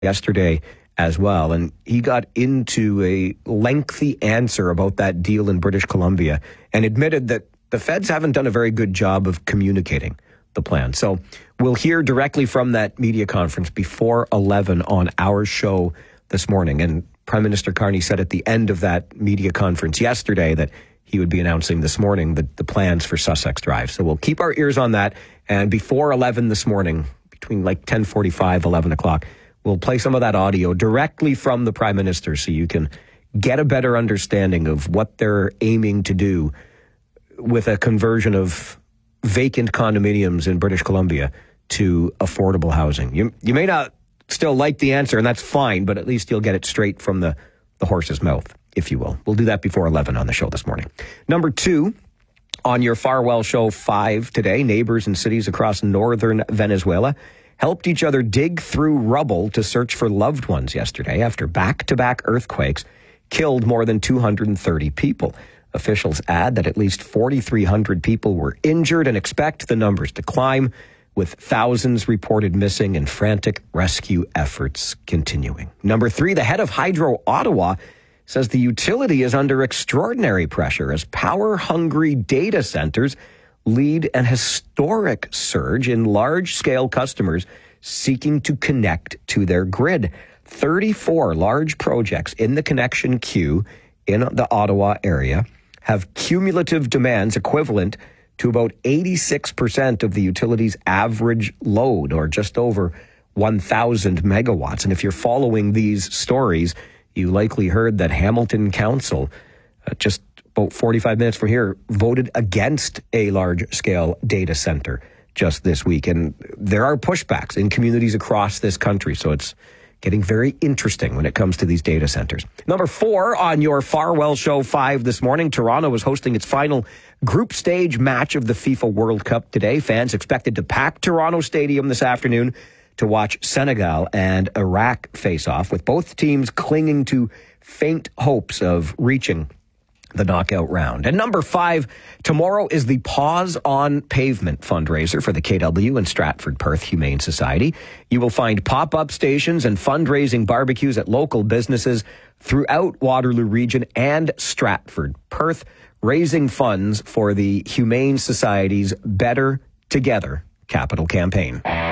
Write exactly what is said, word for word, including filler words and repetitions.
yesterday as well, and he got into a lengthy answer about that deal in British Columbia and admitted that the feds haven't done a very good job of communicating the plan. So we'll hear directly from that media conference before eleven on our show this morning. And Prime Minister Carney said at the end of that media conference yesterday that he would be announcing this morning the, the plans for Sussex Drive. So we'll keep our ears on that. And before eleven this morning, between like ten forty-five, eleven o'clock, we'll play some of that audio directly from the Prime Minister so you can get a better understanding of what they're aiming to do with a conversion of vacant condominiums in British Columbia to affordable housing. You you may not still like the answer, and that's fine, but at least you'll get it straight from the, the horse's mouth, if you will. We'll do that before eleven on the show this morning. Number two, on your Farwell Show five today, neighbors in cities across northern Venezuela helped each other dig through rubble to search for loved ones yesterday after back-to-back earthquakes killed more than two hundred thirty people. Officials add that at least forty-three hundred people were injured and expect the numbers to climb, with thousands reported missing and frantic rescue efforts continuing. Number three, the head of Hydro Ottawa says the utility is under extraordinary pressure as power-hungry data centers lead an historic surge in large-scale customers seeking to connect to their grid. thirty-four large projects in the connection queue in the Ottawa area have cumulative demands equivalent to about eighty-six percent of the utility's average load, or just over one thousand megawatts. And if you're following these stories, you likely heard that Hamilton Council, uh, just about forty-five minutes from here, voted against a large-scale data center just this week. And there are pushbacks in communities across this country, so it's getting very interesting when it comes to these data centers. Number four on your Farwell Show five this morning, Toronto is hosting its final group stage match of the FIFA World Cup today. Fans expected to pack Toronto Stadium this afternoon to watch Senegal and Iraq face off, with both teams clinging to faint hopes of reaching the knockout round. And number five, tomorrow is the Pause on Pavement fundraiser for the K W and Stratford Perth Humane Society. You will find pop-up stations and fundraising barbecues at local businesses throughout Waterloo Region and Stratford Perth, raising funds for the Humane Society's Better Together capital campaign.